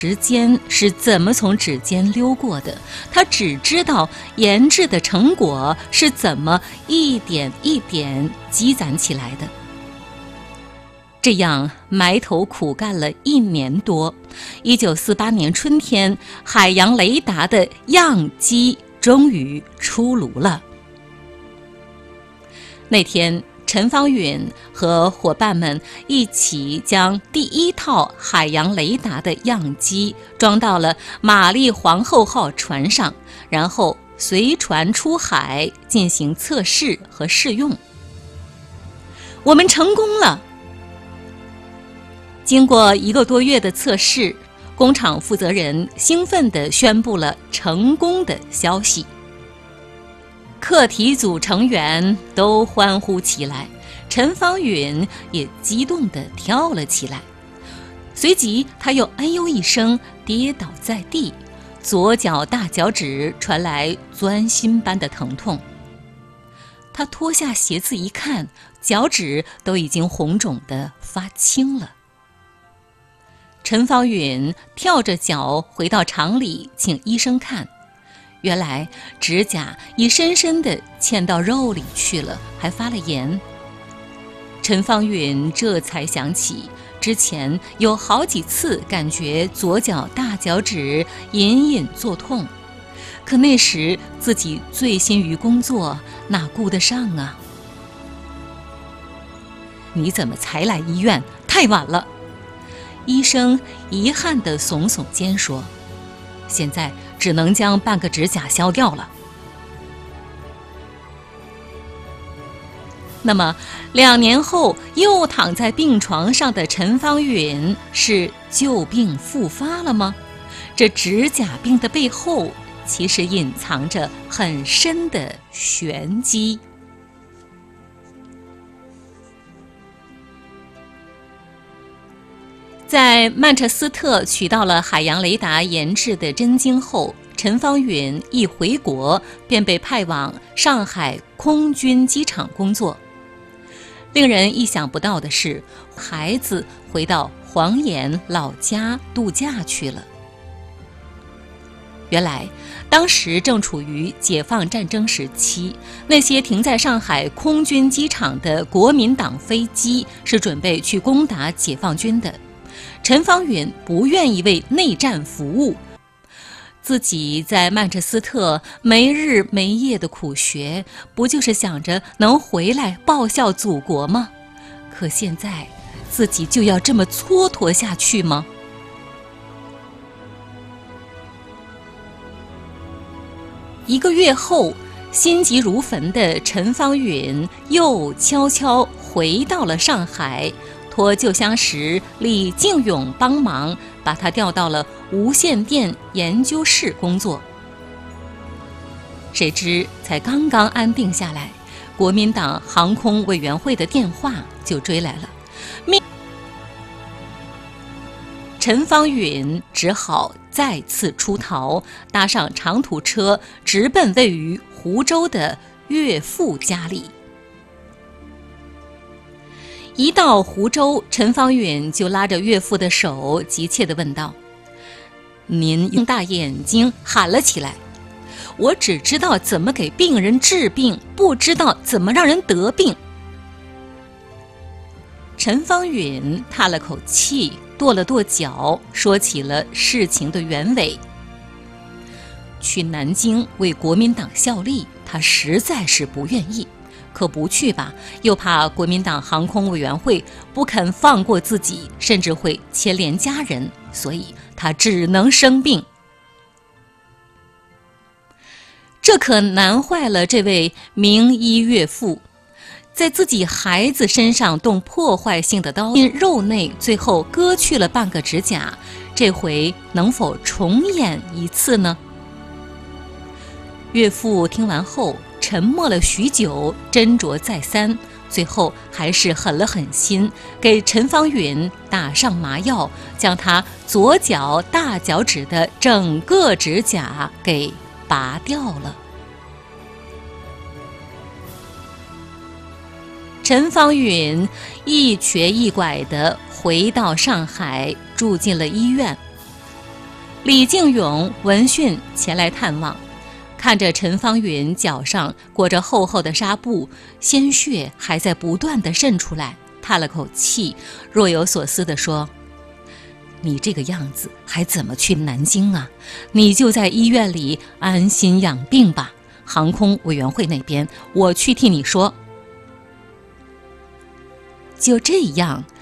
时间是怎么从指尖溜过的，他只知道研制的成果是怎么一点一点积攒起来的。这样埋头苦干了1年多，1948年春天，海洋雷达的样机终于出炉了。那天，陈方允和伙伴们一起将第1套海洋雷达的样机装到了玛丽皇后号船上，然后随船出海进行测试和试用。我们成功了！经过1个多月的测试，工厂负责人兴奋地宣布了成功的消息。课题组成员都欢呼起来，陈方允也激动地跳了起来。随即他又哎呦一声跌倒在地，左脚大脚趾传来钻心般的疼痛。他脱下鞋子一看，脚趾都已经红肿得发青了。陈方允跳着脚回到厂里请医生看，原来指甲已深深地嵌到肉里去了，还发了炎。陈方允这才想起之前有好几次感觉左脚大脚趾隐隐作痛，可那时自己醉心于工作，哪顾得上啊？你怎么才来医院？太晚了！医生遗憾地耸耸肩说：“现在只能将半个指甲削掉了。”那么2年后又躺在病床上的陈方允是旧病复发了吗？这指甲病的背后其实隐藏着很深的玄机。在曼彻斯特取到了海洋雷达研制的真经后，陈方允一回国便被派往上海空军机场工作。令人意想不到的是，孩子回到黄岩老家度假去了。原来当时正处于解放战争时期，那些停在上海空军机场的国民党飞机是准备去攻打解放军的。陈方允不愿意为内战服务，自己在曼彻斯特没日没夜的苦学，不就是想着能回来报效祖国吗？可现在自己就要这么蹉跎下去吗？1个月后，心急如焚的陈方允又悄悄回到了上海，托旧相识李敬勇帮忙，把他调到了无线电研究室工作。谁知才刚刚安定下来，国民党航空委员会的电话就追来了，陈方允只好再次出逃，搭上长途车，直奔位于湖州的岳父家里。一到湖州，陈方允就拉着岳父的手，急切地问道：“您用大眼睛喊了起来，我只知道怎么给病人治病，不知道怎么让人得病。”陈方允叹了口气，跺了跺脚，说起了事情的原委。去南京为国民党效力，他实在是不愿意，可不去吧，又怕国民党航空委员会不肯放过自己，甚至会牵连家人，所以他只能生病。这可难坏了这位名医岳父，在自己孩子身上动破坏性的刀，进肉内，最后割去了半个指甲，这回能否重演一次呢？岳父听完后沉默了许久，斟酌再三，最后还是狠了狠心，给陈方允打上麻药，将他左脚大脚趾的整个指甲给拔掉了。陈方允一瘸一拐地回到上海，住进了医院。 李靖勇闻讯前来探望，看着陈芳云脚上裹着厚厚的纱布，鲜血还在不断地渗出来，叹了口气，若有所思地说：你这个样子还怎么去南京啊？你就在医院里安心养病吧，航空委员会那边我去替你说。就这样，